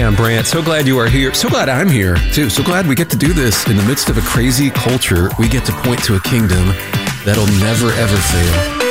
man, Brant. So glad you are here. So glad I'm here, too. So glad we get to do this in the midst of a crazy culture. We get to point to a kingdom that'll never, ever fail.